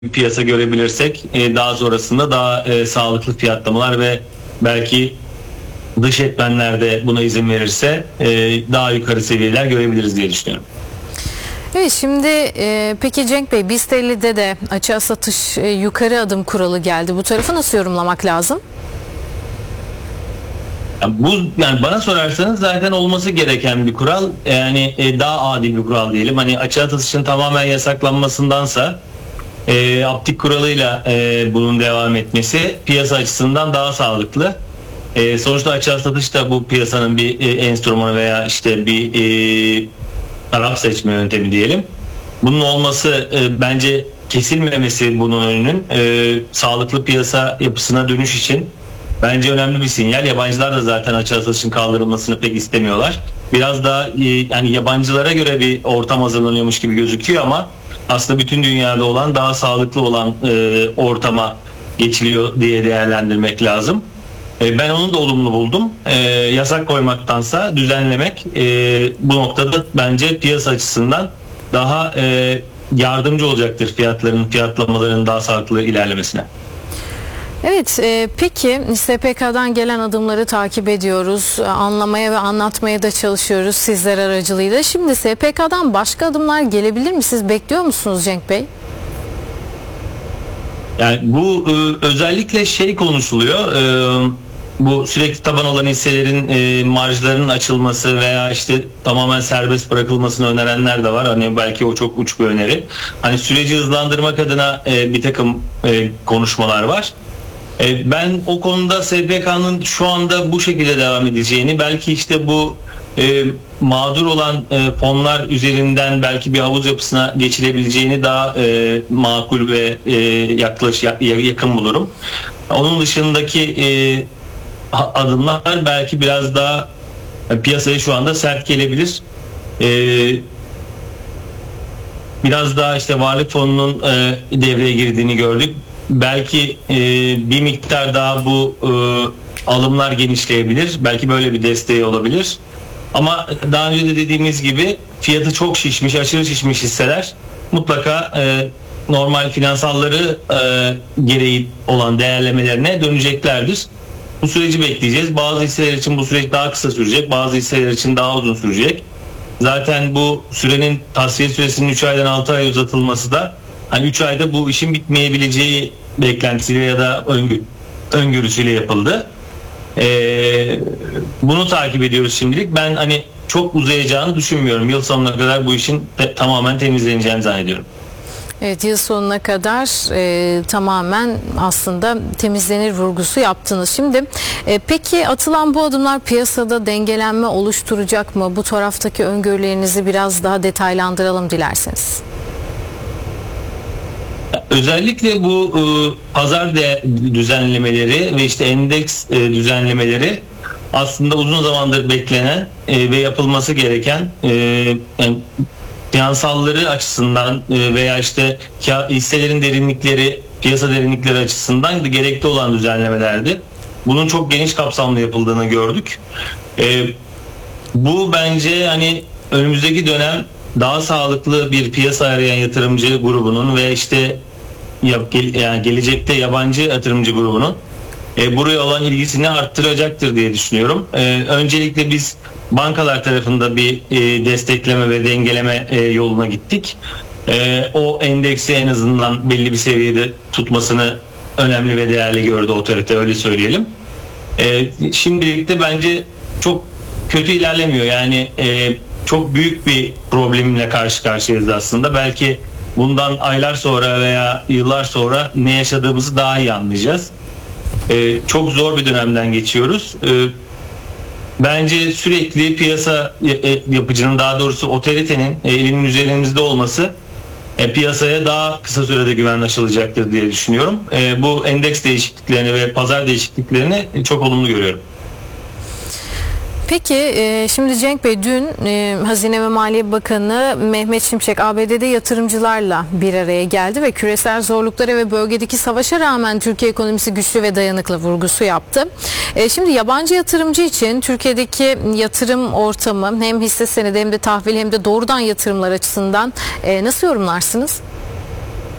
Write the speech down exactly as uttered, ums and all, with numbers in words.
bir piyasa görebilirsek e, daha sonrasında daha e, sağlıklı fiyatlamalar ve belki dış etmenler de buna izin verirse e, daha yukarı seviyeler görebiliriz diye düşünüyorum. Evet, şimdi e, peki Cenk Bey, BIST elli'de de açığa satış e, yukarı adım kuralı geldi. Bu tarafı nasıl yorumlamak lazım? Bu, yani bana sorarsanız zaten olması gereken bir kural, yani e, daha adil bir kural diyelim. Hani açığa satışın tamamen yasaklanmasındansa e, aptik kuralıyla e, bunun devam etmesi piyasa açısından daha sağlıklı. E, sonuçta açığa satış da bu piyasanın bir e, enstrümanı veya işte bir e, taraf seçme yöntemi diyelim. Bunun olması e, bence kesilmemesi bunun önünün e, sağlıklı piyasa yapısına dönüş için bence önemli bir sinyal. Yabancılar da zaten açığa satışın kaldırılmasını pek istemiyorlar. Biraz daha e, yani yabancılara göre bir ortam hazırlanıyormuş gibi gözüküyor ama aslında bütün dünyada olan daha sağlıklı olan e, ortama geçiliyor diye değerlendirmek lazım. E, ben onu da olumlu buldum. E, yasak koymaktansa düzenlemek e, bu noktada bence piyasa açısından daha e, yardımcı olacaktır fiyatların, fiyatlamaların daha sağlıklı ilerlemesine. Evet, e, peki S P K'dan gelen adımları takip ediyoruz, anlamaya ve anlatmaya da çalışıyoruz sizler aracılığıyla. Şimdi S P K'dan başka adımlar gelebilir mi? Siz bekliyor musunuz Cenk Bey? Yani bu e, özellikle şey konuşuluyor. E, bu sürekli taban olan hisselerin e, marjlarının açılması veya işte tamamen serbest bırakılmasını önerenler de var. Hani belki o çok uç bir öneri. Hani süreci hızlandırmak adına e, bir takım e, konuşmalar var. Ben o konuda S P K'nın şu anda bu şekilde devam edeceğini, belki işte bu e, mağdur olan e, fonlar üzerinden belki bir havuz yapısına geçilebileceğini daha e, makul ve e, yaklaş yakın bulurum. Onun dışındaki e, adımlar belki biraz daha e, piyasaya şu anda sert gelebilir. E, biraz daha işte varlık fonunun e, devreye girdiğini gördük. Belki e, bir miktar daha bu e, alımlar genişleyebilir. Belki böyle bir desteği olabilir. Ama daha önce de dediğimiz gibi fiyatı çok şişmiş, aşırı şişmiş hisseler mutlaka e, normal finansalları e, gereği olan değerlemelerine döneceklerdir. Bu süreci bekleyeceğiz. Bazı hisseler için bu süreç daha kısa sürecek, bazı hisseler için daha uzun sürecek. Zaten bu sürenin tasfiye süresinin üç aydan altı ay uzatılması da hani üç ayda bu işin bitmeyebileceği beklentisiyle ya da öngü, öngörüsüyle yapıldı. Ee, bunu takip ediyoruz şimdilik. Ben hani çok uzayacağını düşünmüyorum. Yıl sonuna kadar bu işin te- tamamen temizleneceğini zannediyorum. Evet, yıl sonuna kadar e, tamamen aslında temizlenir vurgusu yaptınız. Şimdi e, peki atılan bu adımlar piyasada dengelenme oluşturacak mı? Bu taraftaki öngörülerinizi biraz daha detaylandıralım dilerseniz. Özellikle bu e, pazar de düzenlemeleri ve işte endeks e, düzenlemeleri aslında uzun zamandır beklenen e, ve yapılması gereken e, yani finansalları açısından e, veya işte hisselerin derinlikleri, piyasa derinlikleri açısından da gerekli olan düzenlemelerdi. Bunun çok geniş kapsamlı yapıldığını gördük. E, bu bence hani önümüzdeki dönem daha sağlıklı bir piyasa arayan yatırımcı grubunun ve işte yani gelecekte yabancı yatırımcı grubunun e, buraya olan ilgisini arttıracaktır diye düşünüyorum. E, öncelikle biz bankalar tarafında bir e, destekleme ve dengeleme e, yoluna gittik. E, o endeksi en azından belli bir seviyede tutmasını önemli ve değerli gördü otorite, öyle söyleyelim. E, şimdilik de bence çok kötü ilerlemiyor. Yani e, çok büyük bir problemle karşı karşıyayız aslında. Belki bundan aylar sonra veya yıllar sonra ne yaşadığımızı daha iyi anlayacağız. Ee, çok zor bir dönemden geçiyoruz. Ee, bence sürekli piyasa yapıcının, daha doğrusu otoritenin elinin üzerimizde olması e, piyasaya daha kısa sürede güven aşılacaktır diye düşünüyorum. E, bu endeks değişikliklerini ve pazar değişikliklerini çok olumlu görüyorum. Peki e, şimdi Cenk Bey, dün e, Hazine ve Maliye Bakanı Mehmet Şimşek A B D'de yatırımcılarla bir araya geldi ve küresel zorluklara ve bölgedeki savaşa rağmen Türkiye ekonomisi güçlü ve dayanıklı vurgusu yaptı. E, şimdi yabancı yatırımcı için Türkiye'deki yatırım ortamı hem hisse senedi hem de tahvil hem de doğrudan yatırımlar açısından e, nasıl yorumlarsınız?